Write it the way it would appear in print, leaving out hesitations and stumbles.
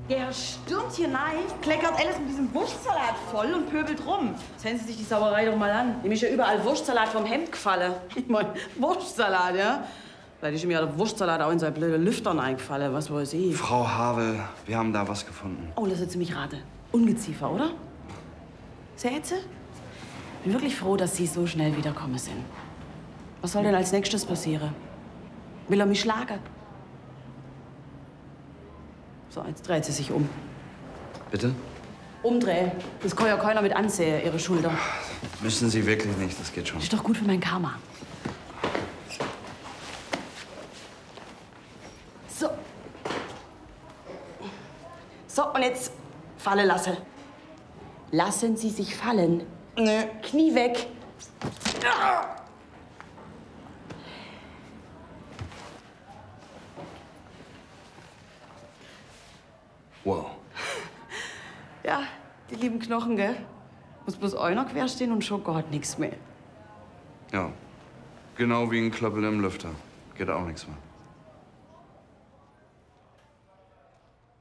Der stürmt hier rein, kleckert alles mit diesem Wurstsalat voll und pöbelt rum. Sehen Sie sich die Sauerei doch mal an. Ihm ist ja überall Wurstsalat vom Hemd gefallen. Ich mein, Wurstsalat, ja? Vielleicht ist ihm ja der Wurstsalat auch in seine blöde Lüftern eingefallen, was weiß ich. Frau Havel, wir haben da was gefunden. Oh, lassen Sie mich raten. Ungeziefer, oder? Seht Sie? Ich bin wirklich froh, dass Sie so schnell wiederkommen sind. Was soll denn als nächstes passieren? Will er mich schlagen? So, jetzt dreht sie sich um. Bitte? Umdrehen. Das kann ja keiner mit ansehen, Ihre Schulter. Müssen Sie wirklich nicht, das geht schon. Das ist doch gut für mein Karma. So. So, und jetzt fallen lassen. Lassen Sie sich fallen. Nee. Knie weg. Wow. Ja, die lieben Knochen, gell? Muss bloß einer querstehen und schon geht nichts mehr. Ja. Genau wie ein Klöppel im Lüfter. Geht auch nichts mehr.